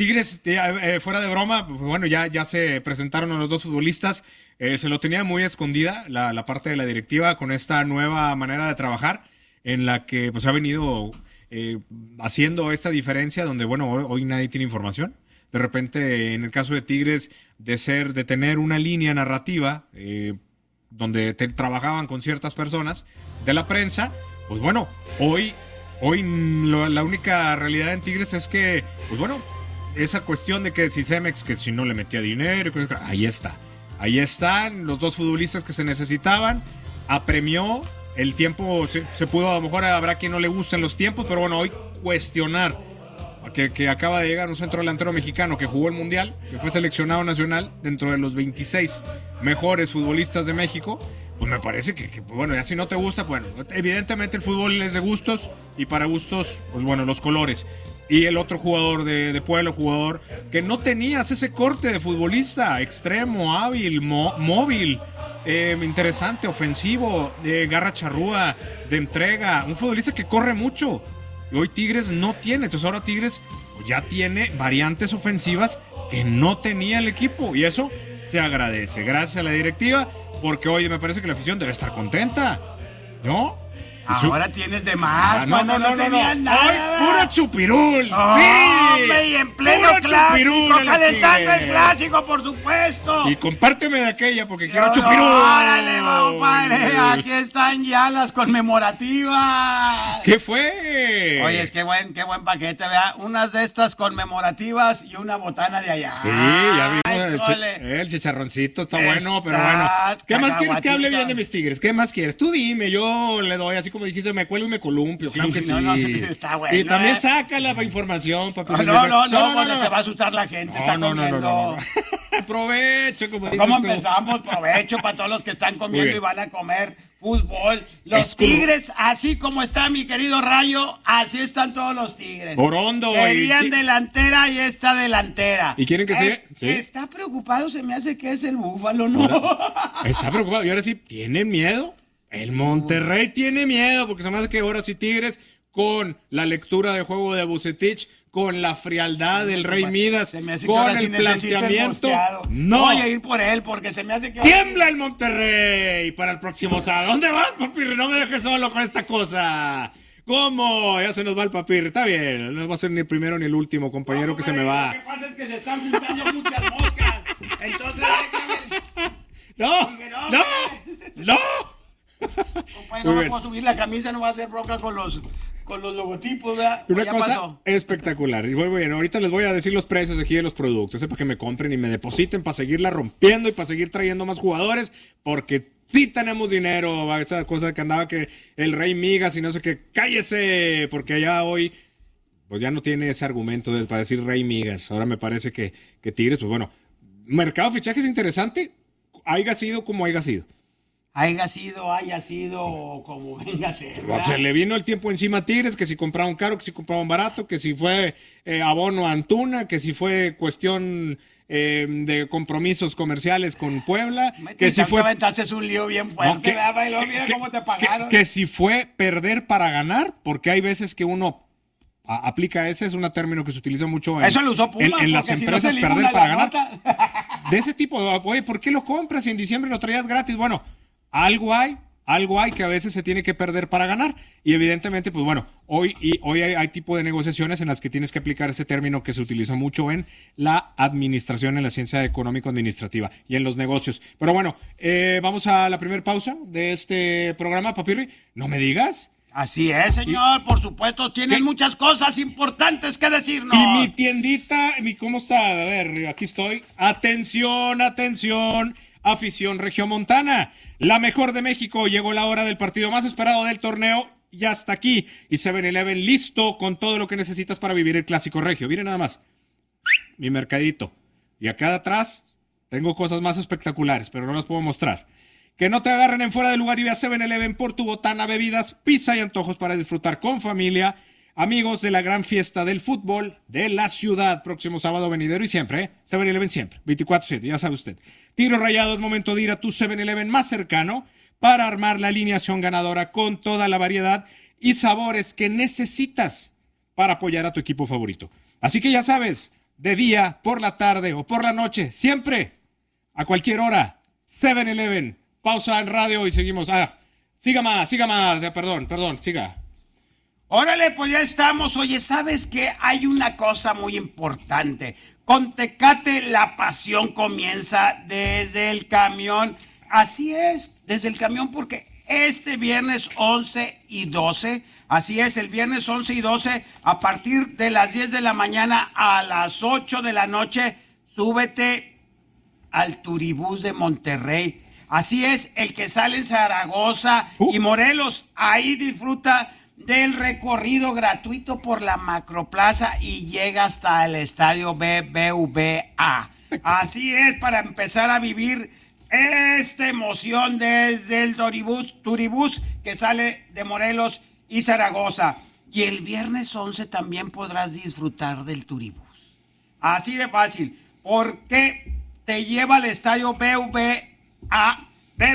Tigres, fuera de broma, pues bueno, ya se presentaron a los dos futbolistas. Se lo tenía muy escondida la parte de la directiva con esta nueva manera de trabajar en la que pues ha venido haciendo esta diferencia donde, bueno, hoy nadie tiene información. De repente, en el caso de Tigres, de tener una línea narrativa donde trabajaban con ciertas personas de la prensa, pues bueno, hoy la única realidad en Tigres es que, pues bueno, esa cuestión de que si Cemex, que si no le metía dinero, ahí está. Ahí están los dos futbolistas que se necesitaban, apremió, el tiempo se pudo, a lo mejor habrá quien no le gusten los tiempos, pero bueno, hoy cuestionar que acaba de llegar un centro delantero mexicano que jugó el Mundial, que fue seleccionado nacional dentro de los 26 mejores futbolistas de México, pues me parece que bueno, ya si no te gusta, bueno, evidentemente el fútbol es de gustos y para gustos, pues bueno, los colores. Y el otro jugador de Puebla, jugador que no tenías ese corte de futbolista, extremo, hábil, móvil, interesante, ofensivo, garra charrúa, de entrega, un futbolista que corre mucho. Y hoy Tigres no tiene, entonces ahora Tigres ya tiene variantes ofensivas que no tenía el equipo. Y eso se agradece, gracias a la directiva, porque hoy me parece que la afición debe estar contenta, ¿no? Ahora tienes de más. No. Nada. ¡Ay, puro chupirul! Oh, ¡Sí! Hombre, y en pleno Puro clásico, chupirul calentando el clásico, por supuesto. Y compárteme de aquella porque quiero chupirul. ¡Órale, compadre! Aquí están ya las conmemorativas. ¿Qué fue? Oye, es qué buen paquete, vea. Unas de estas conmemorativas y una botana de allá. Sí, ya vimos el chicharroncito, está bueno, pero bueno. ¿Qué más quieres que hable bien de mis Tigres? ¿Qué más quieres? Tú dime, yo le doy así como dijiste, me cuelgo y me columpio, claro que sí. No, está bueno. Y también saca la información, papi. No, se va a asustar la gente, está comiendo. No. Provecho, como dices ¿Cómo tú. empezamos? Provecho para todos los que están comiendo y van a comer fútbol. Los Tigres, así como está mi querido Rayo, así están todos los Tigres. Orondo. Querían delantera y esta delantera. ¿Y quieren que siga? ¿Sí? Está preocupado, se me hace que es el Búfalo, ¿no? Está preocupado. Y ahora sí, ¿tienen miedo? El Monterrey tiene miedo, porque se me hace que ahora sí Tigres, con la lectura de juego de Vucetich, con la frialdad del Rey Midas, con el planteamiento, no voy a ir por él, porque se me hace que... ¡Tiembla el Monterrey para el próximo sábado! ¿Dónde vas, papirri? No me dejes solo con esta cosa. ¿Cómo? Ya se nos va el papirri. Está bien, no va a ser ni el primero ni el último, compañero, que se me va. Lo que pasa es que se están juntando muchas moscas. Entonces, ¡No! Compañero, no puedo subir la camisa, no va a hacer bronca con los logotipos, ¿verdad? Una cosa espectacular. Y muy bien, ahorita les voy a decir los precios aquí de los productos, para que me compren y me depositen para seguirla rompiendo y para seguir trayendo más jugadores, porque sí tenemos dinero. Esa cosa que andaba que el Rey Migas y no sé qué, cállese, porque allá hoy pues ya no tiene ese argumento para decir Rey Migas. Ahora me parece que Tigres, pues bueno, mercado de fichajes interesante, haya sido como haya sido. Haya sido como venga a ser, ¿verdad? Se le vino el tiempo encima a Tigres, que si compraban caro, que si compraban barato, que si fue abono a Antuna, que si fue cuestión de compromisos comerciales con Puebla, que si fue... aventaste un lío bien fuerte, mira cómo te pagaron. Que si fue perder para ganar, porque hay veces que uno aplica ese, es un término que se utiliza mucho eso lo usó Puma, en las empresas, si no perder para ganar. Nota. De ese tipo, oye, ¿por qué lo compras y en diciembre lo traías gratis? Bueno, algo hay que a veces se tiene que perder para ganar. Y evidentemente, pues bueno, hoy hay tipo de negociaciones en las que tienes que aplicar ese término que se utiliza mucho en la administración, en la ciencia económico-administrativa y en los negocios. Pero bueno, vamos a la primera pausa de este programa, Papirri. ¿No me digas? Así es, señor, por supuesto, tienen muchas cosas importantes que decirnos. Y mi tiendita, ¿cómo está? A ver, aquí estoy. Atención, afición regiomontana. La mejor de México, llegó la hora del partido más esperado del torneo, ya está aquí. Y 7-Eleven listo con todo lo que necesitas para vivir el clásico regio. Miren nada más, mi mercadito. Y acá atrás tengo cosas más espectaculares, pero no las puedo mostrar. Que no te agarren en fuera de lugar y ve a 7-Eleven por tu botana, bebidas, pizza y antojos para disfrutar con familia. Amigos de la gran fiesta del fútbol de la ciudad, próximo sábado venidero y siempre, 7-Eleven siempre, 24/7, ya sabe usted. Tiro Rayado, es momento de ir a tu 7-Eleven más cercano para armar la alineación ganadora con toda la variedad y sabores que necesitas para apoyar a tu equipo favorito. Así que ya sabes, de día, por la tarde o por la noche, siempre, a cualquier hora. 7-Eleven. Pausa en radio y seguimos. Siga más. Perdón, siga. Órale, pues ya estamos. Oye, ¿sabes qué? Hay una cosa muy importante. Con Tecate la pasión comienza desde el camión. Así es, desde el camión, porque este viernes 11 y 12, así es, el viernes 11 y 12, a partir de las 10 de la mañana a las 8 de la noche, súbete al Turibús de Monterrey. Así es, el que sale en Zaragoza y Morelos, ahí disfruta del recorrido gratuito por la Macroplaza y llega hasta el estadio BBVA. Así es, para empezar a vivir esta emoción desde el Turibús que sale de Morelos y Zaragoza. Y el viernes 11 también podrás disfrutar del Turibús. Así de fácil, porque te lleva al estadio BBVA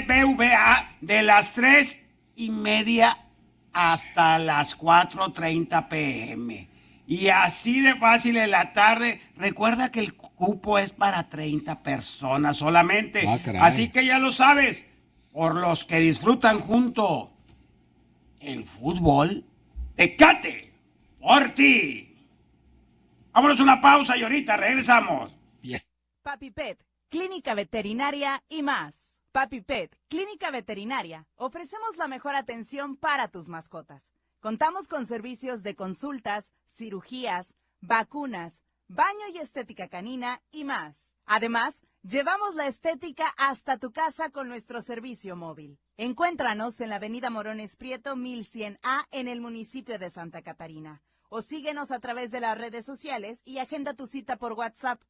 de las 3:30 hasta las 4:30 p.m. Y así de fácil en la tarde. Recuerda que el cupo es para 30 personas solamente. Así que ya lo sabes. Por los que disfrutan junto el fútbol, Tecate, por ti. Vámonos a una pausa y ahorita regresamos. Yes. Papi Pet, clínica veterinaria y más. Papi Pet, clínica veterinaria. Ofrecemos la mejor atención para tus mascotas. Contamos con servicios de consultas, cirugías, vacunas, baño y estética canina y más. Además, llevamos la estética hasta tu casa con nuestro servicio móvil. Encuéntranos en la avenida Morones Prieto 1100A en el municipio de Santa Catarina. O síguenos a través de las redes sociales y agenda tu cita por WhatsApp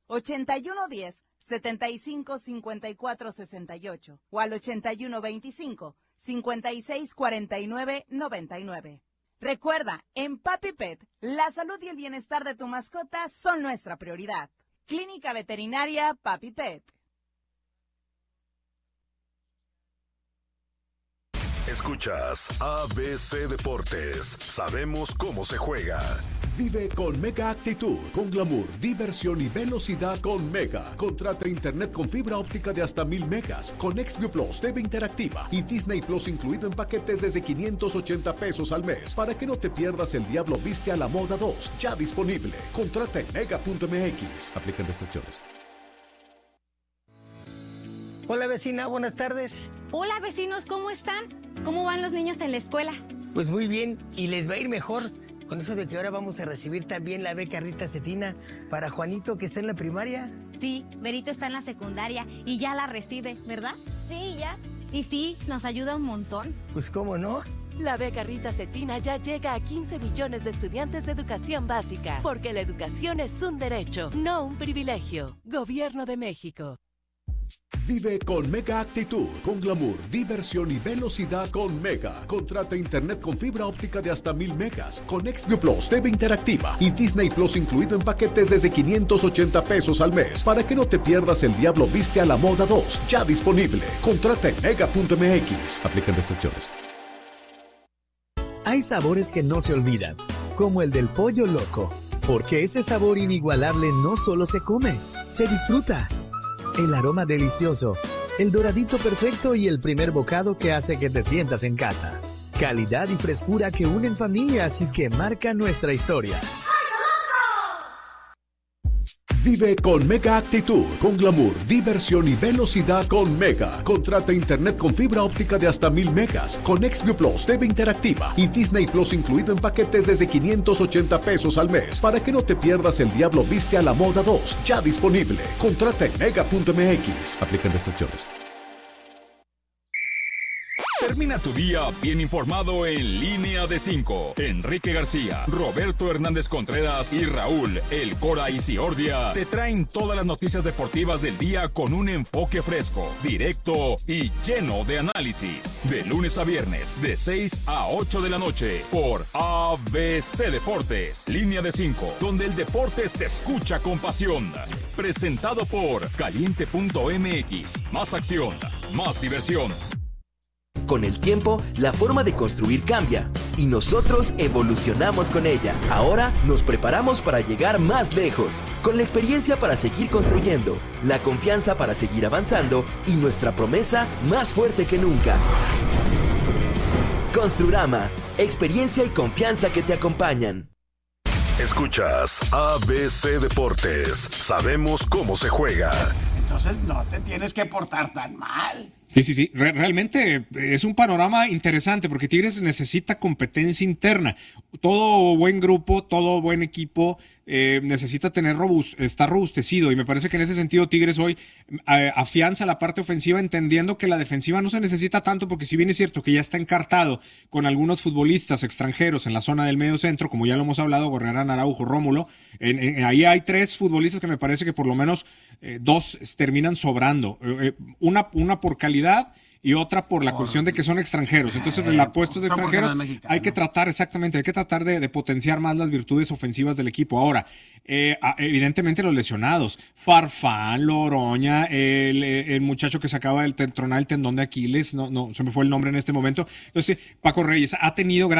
8110-755468 o al 8125-564999. Recuerda, en Papi Pet, la salud y el bienestar de tu mascota son nuestra prioridad. Clínica Veterinaria Papi Pet. Escuchas ABC Deportes. Sabemos cómo se juega. Vive con Mega Actitud, con glamour, diversión y velocidad con Mega. Contrata internet con fibra óptica de hasta 1000 megas, con XView Plus, TV interactiva y Disney Plus incluido en paquetes desde 580 pesos al mes. Para que no te pierdas El Diablo Viste a la Moda 2, ya disponible. Contrata en mega.mx. Aplican restricciones. Hola vecina, buenas tardes. Hola vecinos, ¿cómo están? ¿Cómo van los niños en la escuela? Pues muy bien, y les va a ir mejor con eso de que ahora vamos a recibir también la beca Rita Cetina para Juanito que está en la primaria. Sí, Berito está en la secundaria y ya la recibe, ¿verdad? Sí, ya. Y sí, nos ayuda un montón. Pues cómo no. La beca Rita Cetina ya llega a 15 millones de estudiantes de educación básica, porque la educación es un derecho, no un privilegio. Gobierno de México. Vive con Mega Actitud, con glamour, diversión y velocidad con Mega. Contrata internet con fibra óptica de hasta 1000 megas, con XView Plus, TV interactiva y Disney Plus incluido en paquetes desde 580 pesos al mes. Para que no te pierdas El Diablo Viste a la Moda 2, ya disponible. Contrata en mega.mx. Aplican restricciones. Hay sabores que no se olvidan, como el del pollo loco, porque ese sabor inigualable no solo se come, se disfruta. El aroma delicioso, el doradito perfecto y el primer bocado que hace que te sientas en casa. Calidad y frescura que unen familias y que marcan nuestra historia. Vive con Mega Actitud, con glamour, diversión y velocidad con Mega. Contrata internet con fibra óptica de hasta 1000 megas, con XView Plus, TV interactiva y Disney Plus incluido en paquetes desde 580 pesos al mes. Para que no te pierdas El Diablo Viste a la Moda 2, ya disponible. Contrata en mega.mx. Aplican restricciones. Termina tu día bien informado en Línea de 5. Enrique García, Roberto Hernández Contreras y Raúl El Cora Isiordia te traen todas las noticias deportivas del día con un enfoque fresco, directo y lleno de análisis. De lunes a viernes, de 6 a 8 de la noche, por ABC Deportes. Línea de 5, donde el deporte se escucha con pasión. Presentado por Caliente.mx. Más acción, más diversión. Con el tiempo, la forma de construir cambia. y nosotros evolucionamos con ella. Ahora nos preparamos para llegar más lejos, con la experiencia para seguir construyendo, la confianza para seguir avanzando y nuestra promesa más fuerte que nunca. Construrama, experiencia y confianza que te acompañan. Escuchas ABC Deportes. Sabemos cómo se juega. Entonces no te tienes que portar tan mal. Sí. Realmente es un panorama interesante porque Tigres necesita competencia interna. Todo buen grupo, todo buen equipo necesita estar robustecido, y me parece que en ese sentido Tigres hoy afianza la parte ofensiva, entendiendo que la defensiva no se necesita tanto, porque si bien es cierto que ya está encartado con algunos futbolistas extranjeros en la zona del medio centro, como ya lo hemos hablado, Gorriarán, Araujo, Rómulo, ahí hay 3 futbolistas que me parece que por lo menos 2 terminan sobrando, una por calidad y otra por la cuestión de que son extranjeros. Entonces, en la puestos de extranjeros hay que tratar, de potenciar más las virtudes ofensivas del equipo. Ahora, evidentemente los lesionados, Farfán, Loroña, el muchacho que se acaba de tronar el tendón de Aquiles, no se me fue el nombre en este momento. Entonces, Paco Reyes ha tenido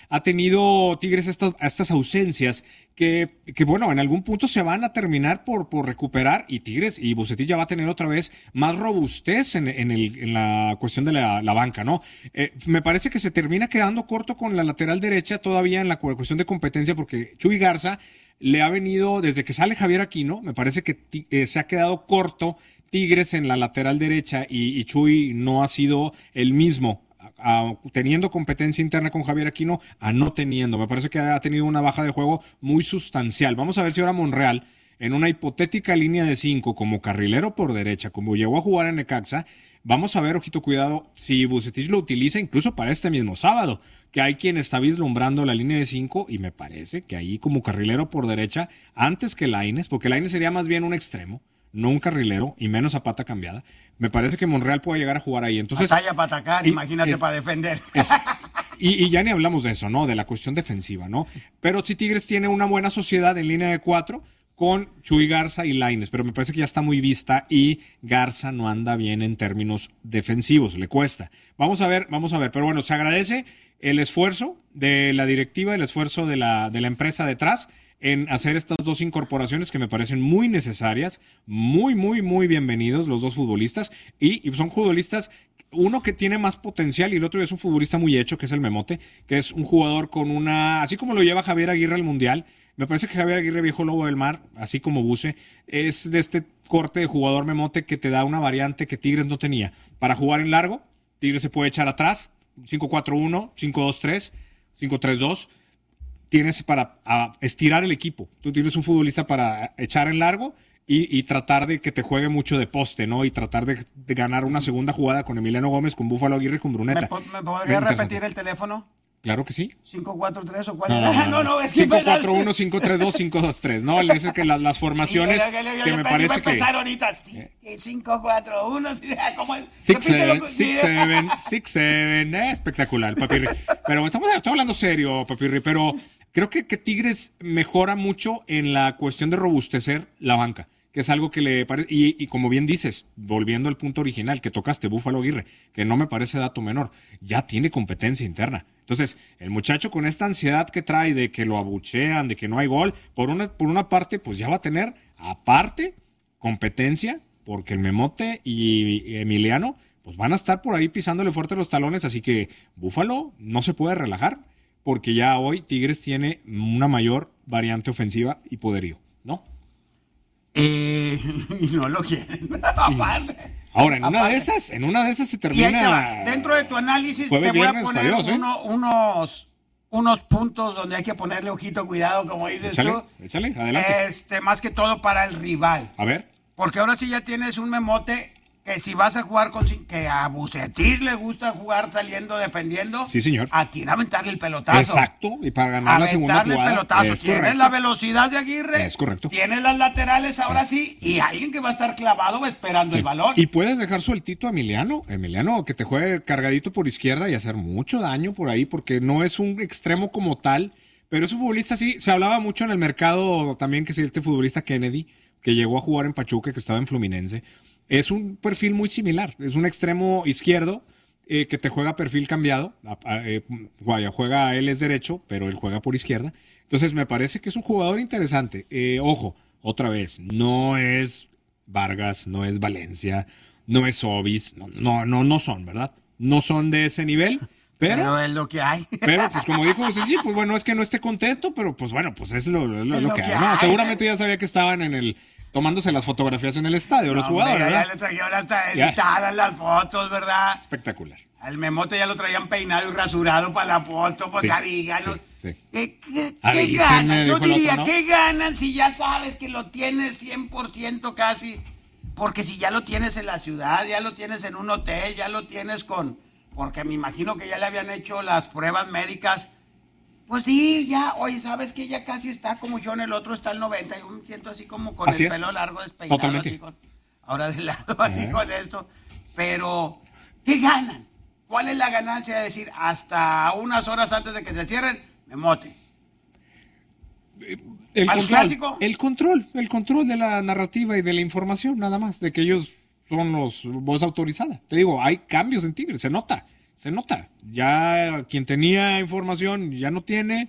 Tigres estas ausencias que bueno, en algún punto se van a terminar por recuperar, y Tigres y Vucetich ya va a tener otra vez más robustez en la cuestión de la banca, ¿no? Me parece que se termina quedando corto con la lateral derecha todavía en la cuestión de competencia, porque Chuy Garza le ha venido, desde que sale Javier Aquino, me parece que se ha quedado corto Tigres en la lateral derecha, y Chuy no ha sido el mismo, teniendo competencia interna con Javier Aquino a no teniendo. Me parece que ha tenido una baja de juego muy sustancial. Vamos a ver si ahora Monreal, en una hipotética línea de 5 como carrilero por derecha, como llegó a jugar en Necaxa, vamos a ver, ojito, cuidado, si Vucetich lo utiliza incluso para este mismo sábado, que hay quien está vislumbrando la línea de 5, y me parece que ahí como carrilero por derecha, antes que Lainez, porque Lainez sería más bien un extremo, no un carrilero, y menos a pata cambiada. Me parece que Monreal puede llegar a jugar ahí. Entonces, batalla para atacar, imagínate para defender. Y ya ni hablamos de eso, ¿no? De la cuestión defensiva, ¿no? Pero si Tigres tiene una buena sociedad en línea de 4 con Chuy Garza y Lainez, pero me parece que ya está muy vista, y Garza no anda bien en términos defensivos, le cuesta. Vamos a ver, pero bueno, se agradece el esfuerzo de la directiva, el esfuerzo de la empresa detrás en hacer estas 2 incorporaciones que me parecen muy necesarias, muy bienvenidos los 2 futbolistas, y son futbolistas, uno que tiene más potencial y el otro es un futbolista muy hecho, que es el Memote, que es un jugador con así como lo lleva Javier Aguirre al Mundial. Me parece que Javier Aguirre, viejo lobo del mar, así como Buce, es de este corte de jugador Memote que te da una variante que Tigres no tenía. Para jugar en largo, Tigres se puede echar atrás, 5-4-1, 5-2-3, 5-3-2. Tienes para estirar el equipo. Tú tienes un futbolista para echar en largo y tratar de que te juegue mucho de poste, ¿no? Y tratar de ganar una segunda jugada con Emiliano Gómez, con Búfalo Aguirre y con Bruneta. ¿Me podría repetir el teléfono? Claro que sí. 5-4-3 o 4. No, es 5-4-1, 5-3-2, 5-2-3. No, es que las formaciones que me parece que empezar ahorita 5-4-1, 6-7, espectacular, Papirri. Pero estoy hablando serio, Papirri, pero creo que Tigres mejora mucho en la cuestión de robustecer la banca, que es algo que le parece, y como bien dices, volviendo al punto original que tocaste, Búfalo Aguirre, que no me parece dato menor, ya tiene competencia interna. Entonces, el muchacho, con esta ansiedad que trae de que lo abuchean, de que no hay gol, por una parte, pues ya va a tener, aparte, competencia, porque el Memote y Emiliano, pues van a estar por ahí pisándole fuerte los talones, así que Búfalo no se puede relajar, porque ya hoy Tigres tiene una mayor variante ofensiva y poderío, ¿no? Y no lo quieren. Aparte. Ahora, en una de esas se termina. Dentro de tu análisis te voy a poner unos puntos donde hay que ponerle ojito, cuidado, como dices tú. Échale, adelante. Más que todo para el rival. A ver. Porque ahora sí ya tienes un Memote que si vas a jugar que a Vucetich le gusta jugar saliendo, defendiendo. Sí, señor. A quien aventarle el pelotazo. Exacto, y para ganar la segunda jugada. Pelotazo. Tienes la velocidad de Aguirre. Es correcto. Tienes las laterales ahora sí, y alguien que va a estar clavado esperando el balón. Y puedes dejar sueltito a Emiliano, que te juegue cargadito por izquierda y hacer mucho daño por ahí, porque no es un extremo como tal, pero es un futbolista, sí, se hablaba mucho en el mercado también, que es este futbolista Kennedy, que llegó a jugar en Pachuca, que estaba en Fluminense. Es un perfil muy similar, es un extremo izquierdo, que te juega perfil cambiado. Juega, él es derecho, pero él juega por izquierda. Entonces me parece que es un jugador interesante. Ojo, otra vez, no es Vargas, no es Valencia, no es Obis, no son, ¿verdad? No son de ese nivel. Pero es lo que hay. Pero, pues, como dijo José, sí, pues bueno, es que no esté contento, pero pues bueno, pues es lo que hay. No, seguramente ya sabía que estaban tomándose las fotografías en el estadio, los jugadores, ¿verdad? ¿verdad? Ya le trajeron hasta editadas las fotos, ¿verdad? Espectacular. Al Memote ya lo traían peinado y rasurado para la foto, pues ya díganos. Sí. ¿Qué ganan? Yo diría, ¿qué ganan si ya sabes que lo tienes 100% casi? Porque si ya lo tienes en la ciudad, ya lo tienes en un hotel, ya lo tienes porque me imagino que ya le habían hecho las pruebas médicas. Pues sí, ya, oye, ¿sabes que ya casi está como yo en el otro está el 90? Yo me siento así como con el pelo largo despeinado. Totalmente. Ahora de lado, así con esto. Pero, ¿qué ganan? ¿Cuál es la ganancia de decir hasta unas horas antes de que se cierren, Memote? El control de la narrativa y de la información, nada más, de que ellos son los voz autorizada. Te digo, hay cambios en Tigres, se nota. Ya quien tenía información ya no tiene,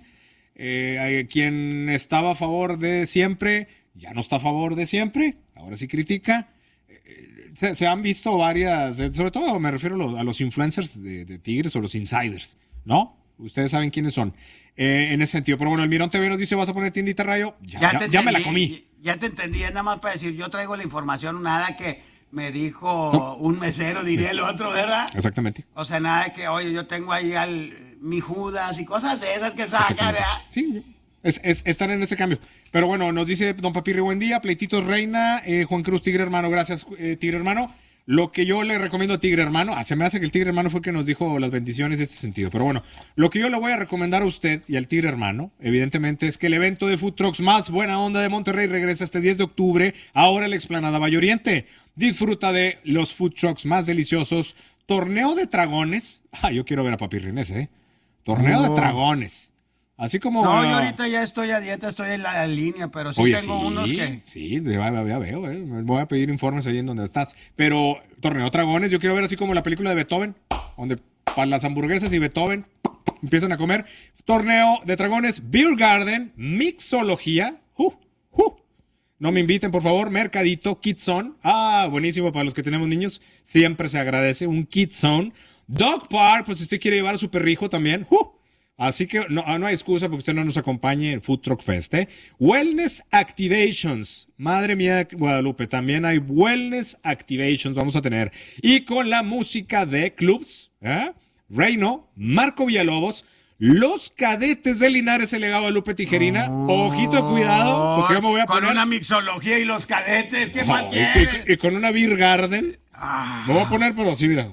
quien estaba a favor de siempre, ya no está a favor de siempre, ahora sí critica. Se han visto varias, sobre todo me refiero a los influencers de Tigres o los insiders, ¿no? Ustedes saben quiénes son. En ese sentido, pero bueno, el Mirón TV nos dice, ¿vas a poner tiendita Rayo? Ya me la comí. Ya te entendí, es nada más para decir, yo traigo la información, nada que me dijo un mesero, diría el otro, ¿verdad? Exactamente. O sea, nada de que, oye, yo tengo ahí mi Judas y cosas de esas que sacan, ¿verdad? Sí, están en ese cambio. Pero bueno, nos dice Don Papirri, buen día, Pleititos Reina, Juan Cruz Tigre Hermano, gracias Tigre Hermano. Lo que yo le recomiendo a Tigre Hermano, se me hace que el Tigre Hermano fue el que nos dijo las bendiciones en este sentido, pero bueno, lo que yo le voy a recomendar a usted y al Tigre Hermano, evidentemente, es que el evento de Food Trucks más buena onda de Monterrey regresa este 10 de octubre, ahora en la Explanada Valle Oriente. Disfruta de los Food Trucks más deliciosos, torneo de dragones, yo quiero ver a Papi Rinés, torneo de dragones. Así como... No, yo ahorita ya estoy a dieta, estoy en la línea, pero sí tengo unos que... Sí, ya veo, voy a pedir informes ahí en donde estás. Pero, torneo de dragones, yo quiero ver así como la película de Beethoven, donde para las hamburguesas y Beethoven empiezan a comer. Torneo de dragones, Beer Garden, mixología. No me inviten, por favor. Mercadito, Kids Zone. Buenísimo para los que tenemos niños. Siempre se agradece un Kids Zone. Dog Park, pues si usted quiere llevar a su perrijo también. Así que no hay excusa porque usted no nos acompañe en Food Truck Fest. Wellness Activations. Madre mía, Guadalupe, también hay Wellness Activations. Vamos a tener. Y con la música de clubs, Reino, Marco Villalobos, los Cadetes de Linares, el legado de Lupe Tijerina. Ojito, cuidado, porque yo me voy a poner... Con una mixología y los Cadetes, ¿qué más quieres? Y con una Beer Garden. Me voy a poner, pero así, mira.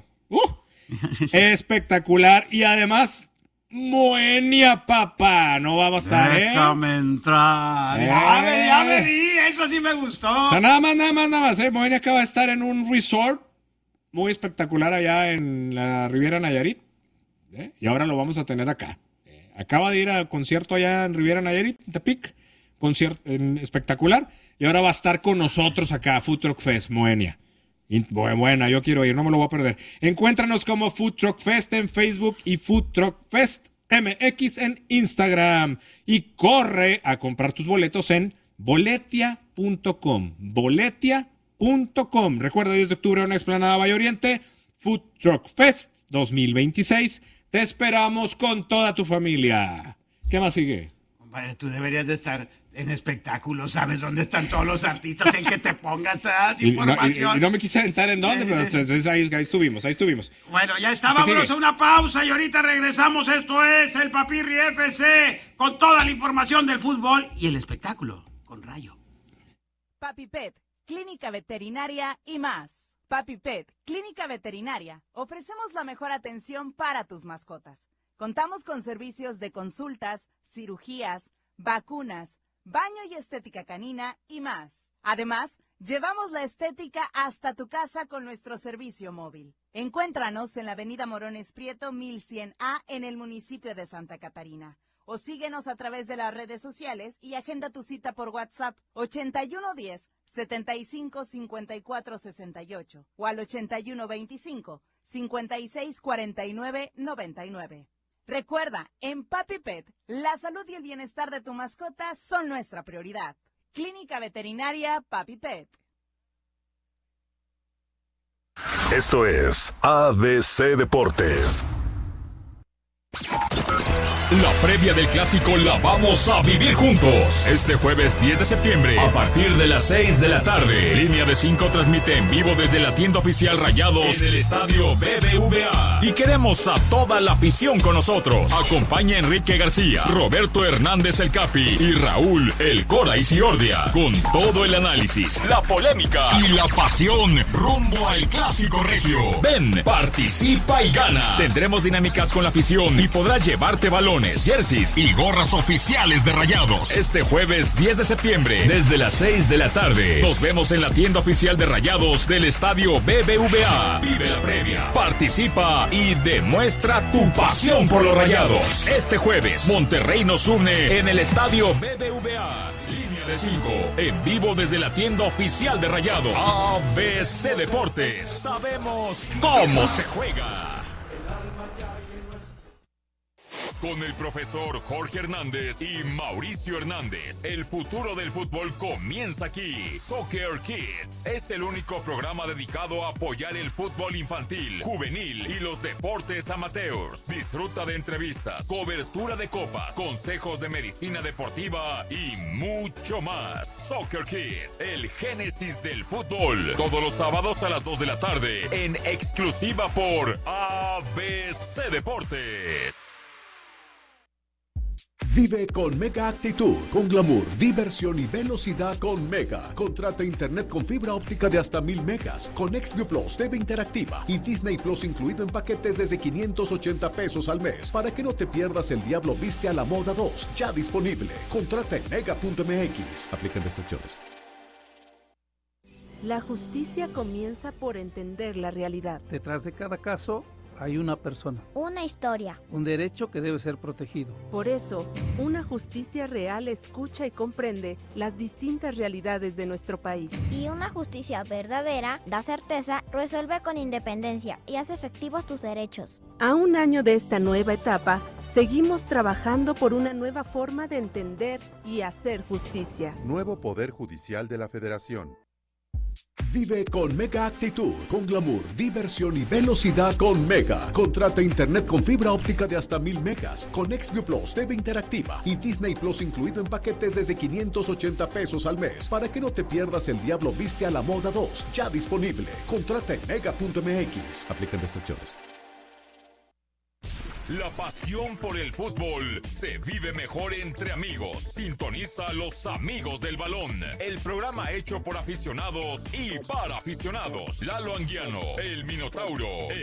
Espectacular. Y además... Moenia, papá, no va a estar, Déjame entrar. Ya me di, eso sí me gustó. Nada más, Moenia acaba de estar en un resort muy espectacular allá en la Riviera Nayarit, y ahora lo vamos a tener acá. Acaba de ir a concierto allá en Riviera Nayarit, en Tepic, concierto espectacular, y ahora va a estar con nosotros acá, Food Truck Fest, Moenia. Buena, yo quiero ir, no me lo voy a perder. Encuéntranos como Food Truck Fest en Facebook y Food Truck Fest MX en Instagram. Y corre a comprar tus boletos en boletia.com. Boletia.com. Recuerda, 10 de octubre, una explanada Valle Oriente, Food Truck Fest 2026. Te esperamos con toda tu familia. ¿Qué más sigue? Compadre, tú deberías de estar en espectáculos, ¿sabes dónde están todos los artistas? El que te pongas información. Y no me quise aventar en dónde, pero ahí estuvimos. Bueno, ya está, vámonos a una pausa y ahorita regresamos. Esto es el Papirri FC con toda la información del fútbol y el espectáculo con Rayo. Papi Pet, Clínica Veterinaria y más. Papi Pet, Clínica Veterinaria. Ofrecemos la mejor atención para tus mascotas. Contamos con servicios de consultas, cirugías, vacunas, baño y estética canina y más. Además, llevamos la estética hasta tu casa con nuestro servicio móvil. Encuéntranos en la avenida Morones Prieto 1100A en el municipio de Santa Catarina. O síguenos a través de las redes sociales y agenda tu cita por WhatsApp 8110-755468 o al 8125 5649-99. Recuerda, en Papi Pet, la salud y el bienestar de tu mascota son nuestra prioridad. Clínica Veterinaria Papi Pet. Esto es ABC Deportes. La previa del clásico la vamos a vivir juntos. Este jueves 10 de septiembre, a partir de las 6 de la tarde. Línea de 5 transmite en vivo desde la tienda oficial Rayados en el estadio BBVA. Y queremos a toda la afición con nosotros. Acompaña a Enrique García, Roberto Hernández el Capi y Raúl el Cora Isiordia. Con todo el análisis, la polémica y la pasión rumbo al clásico regio. Ven, participa y gana. Tendremos dinámicas con la afición y podrás llevarte balones, jerseys y gorras oficiales de Rayados. Este jueves 10 de septiembre, desde las 6 de la tarde. Nos vemos en la tienda oficial de Rayados del estadio BBVA. Vive la previa, participa y demuestra tu pasión por los Rayados. Este jueves, Monterrey nos une en el estadio BBVA. Línea de 5, en vivo desde la tienda oficial de Rayados. ABC Deportes. Sabemos cómo se juega. Con el profesor Jorge Hernández y Mauricio Hernández, el futuro del fútbol comienza aquí. Soccer Kids es el único programa dedicado a apoyar el fútbol infantil, juvenil y los deportes amateurs. Disfruta de entrevistas, cobertura de copas, consejos de medicina deportiva y mucho más. Soccer Kids, el génesis del fútbol. Todos los sábados a las 2 de la tarde, en exclusiva por ABC Deportes. Vive con Mega Actitud, con glamour, diversión y velocidad con Mega. Contrata internet con fibra óptica de hasta 1000 megas, con Xview Plus, TV interactiva y Disney Plus incluido en paquetes desde 580 pesos al mes. Para que no te pierdas El Diablo Viste a la Moda 2, ya disponible. Contrata en mega.mx. Aplican restricciones. La justicia comienza por entender la realidad. Detrás de cada caso hay una persona. Una historia. Un derecho que debe ser protegido. Por eso, una justicia real escucha y comprende las distintas realidades de nuestro país. Y una justicia verdadera da certeza, resuelve con independencia y hace efectivos tus derechos. A un año de esta nueva etapa, seguimos trabajando por una nueva forma de entender y hacer justicia. Nuevo Poder Judicial de la Federación. Vive con Mega Actitud, con glamour, diversión y velocidad con Mega. Contrata internet con fibra óptica de hasta 1000 megas, con Xview Plus, TV interactiva y Disney Plus incluido en paquetes desde 580 pesos al mes. Para que no te pierdas El Diablo Viste a la Moda 2, ya disponible. Contrata en mega.mx. Aplican restricciones. La pasión por el fútbol se vive mejor entre amigos. Sintoniza Los Amigos del Balón, el programa hecho por aficionados y para aficionados. Lalo Anguiano, el Minotauro,